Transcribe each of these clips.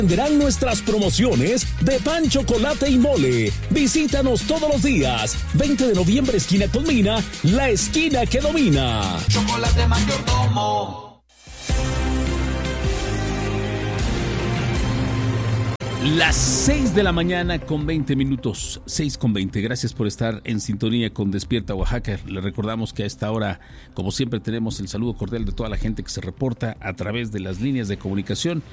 Verán nuestras promociones de pan, chocolate y mole. Visítanos todos los días. 20 de noviembre, esquina Colmina, la esquina que domina. Chocolate Mayordomo. Las 6 de la mañana con 20 minutos, 6:20. Gracias por estar en sintonía con Despierta Oaxaca. Le recordamos que a esta hora, como siempre, tenemos el saludo cordial de toda la gente que se reporta a través de las líneas de comunicación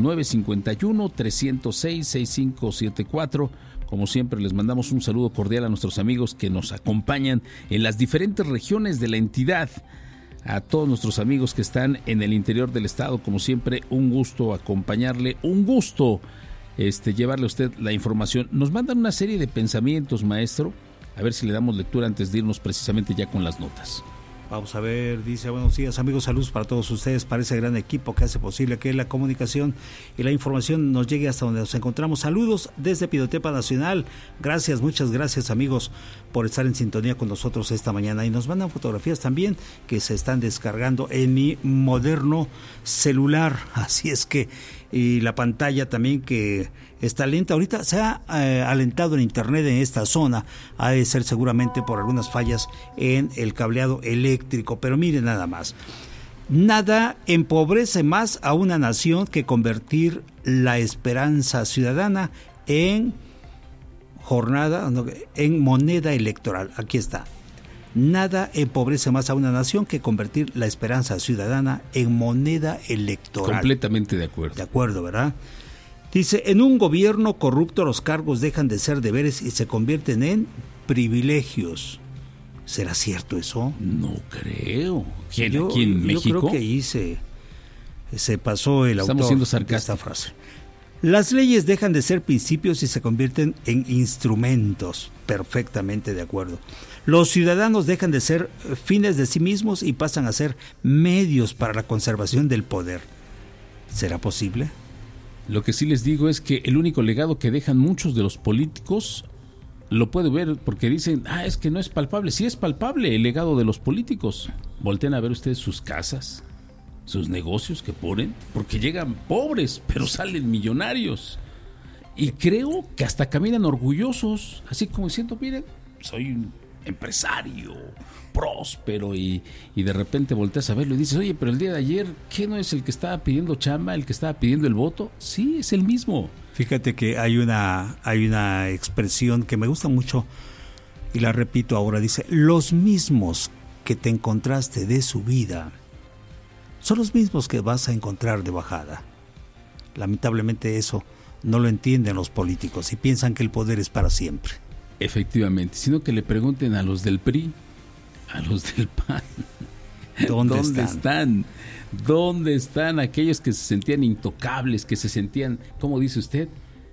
951-306-6574. Como siempre, les mandamos un saludo cordial a nuestros amigos que nos acompañan en las diferentes regiones de la entidad. A todos nuestros amigos que están en el interior del estado, como siempre, un gusto acompañarle, un gusto llevarle a usted la información. Nos mandan una serie de pensamientos, maestro, a ver si le damos lectura antes de irnos precisamente ya con las notas. Vamos a ver, dice: buenos días amigos, saludos para todos ustedes, para ese gran equipo que hace posible que la comunicación y la información nos llegue hasta donde nos encontramos. Saludos desde Pinotepa Nacional, gracias, muchas gracias amigos por estar en sintonía con nosotros esta mañana, y nos mandan fotografías también que se están descargando en mi moderno celular, así es que, y la pantalla también que está lenta. Ahorita se ha alentado el internet en esta zona, ha de ser seguramente por algunas fallas en el cableado eléctrico, pero miren nada más. Nada empobrece más a una nación que convertir la esperanza ciudadana en moneda electoral. Aquí está. Nada empobrece más a una nación que convertir la esperanza ciudadana en moneda electoral. Completamente de acuerdo. De acuerdo, ¿verdad? Dice: en un gobierno corrupto los cargos dejan de ser deberes y se convierten en privilegios. ¿Será cierto eso? No creo. ¿Quién, aquí en México? Yo creo que ahí se pasó el autor. Estamos siendo sarcásticos. Esta frase. Las leyes dejan de ser principios y se convierten en instrumentos. Perfectamente de acuerdo. Los ciudadanos dejan de ser fines de sí mismos y pasan a ser medios para la conservación del poder. ¿Será posible? Lo que sí les digo es que el único legado que dejan muchos de los políticos, lo puede ver porque dicen: es que no es palpable. Sí es palpable el legado de los políticos. Volteen a ver ustedes sus casas, sus negocios que ponen, porque llegan pobres, pero salen millonarios. Y creo que hasta caminan orgullosos, así como diciendo: miren, soy un empresario próspero, y de repente volteas a verlo y dices: oye, pero el día de ayer, ¿qué no es el que estaba pidiendo chamba, el que estaba pidiendo el voto? Sí, es el mismo. Fíjate que hay una expresión que me gusta mucho y la repito ahora. Dice: los mismos que te encontraste de subida son los mismos que vas a encontrar de bajada. Lamentablemente eso no lo entienden los políticos y piensan que el poder es para siempre. Efectivamente, sino que le pregunten a los del PRI, a los del PAN, ¿Dónde están? ¿Dónde están aquellos que se sentían intocables, que se sentían, ¿cómo dice usted?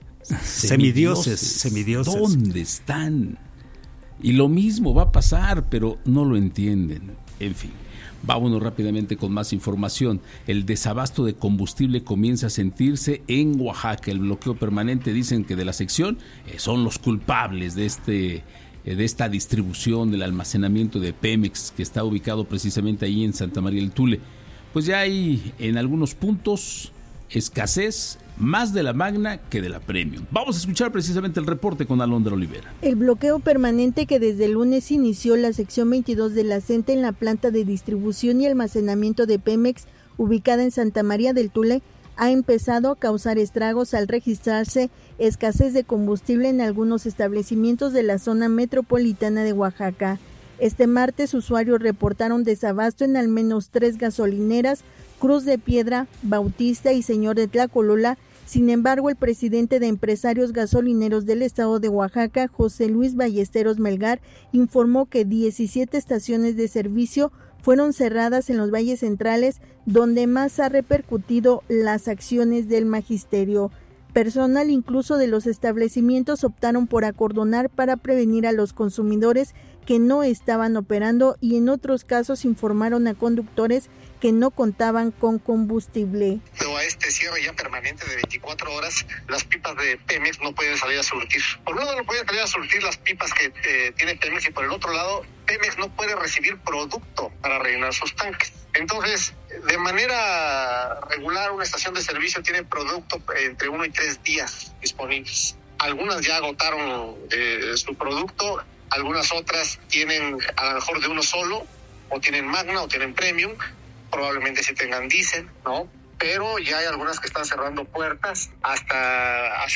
Semidioses. ¿Dónde están? Y lo mismo va a pasar, pero no lo entienden. En fin, vámonos rápidamente con más información. El desabasto de combustible comienza a sentirse en Oaxaca. El bloqueo permanente, dicen que de la sección, son los culpables de esta distribución, del almacenamiento de Pemex, que está ubicado precisamente ahí en Santa María del Tule. Pues ya hay en algunos puntos escasez, más de la Magna que de la Premium. Vamos a escuchar precisamente el reporte con Alondra Olivera. El bloqueo permanente que desde el lunes inició la sección 22 de la CENTE en la planta de distribución y almacenamiento de Pemex, ubicada en Santa María del Tule, ha empezado a causar estragos al registrarse escasez de combustible en algunos establecimientos de la zona metropolitana de Oaxaca. Este martes, usuarios reportaron desabasto en al menos 3 gasolineras, Cruz de Piedra, Bautista y Señor de Tlacolola. Sin embargo, el presidente de Empresarios Gasolineros del Estado de Oaxaca, José Luis Ballesteros Melgar, informó que 17 estaciones de servicio fueron cerradas en los valles centrales, donde más ha repercutido las acciones del magisterio. Personal incluso de los establecimientos optaron por acordonar para prevenir a los consumidores que no estaban operando, y en otros casos informaron a conductores que no contaban con combustible. Pero a este cierre ya permanente de 24 horas, las pipas de Pemex no pueden salir a surtir. Por un lado no pueden salir a surtir las pipas que tiene Pemex, y por el otro lado Pemex no puede recibir producto para rellenar sus tanques. Entonces, de manera regular, una estación de servicio tiene producto entre 1 y 3 días disponibles. Algunas ya agotaron su producto, algunas otras tienen a lo mejor de uno solo, o tienen Magna o tienen Premium, probablemente sí tengan diésel, ¿no? Pero ya hay algunas que están cerrando puertas hasta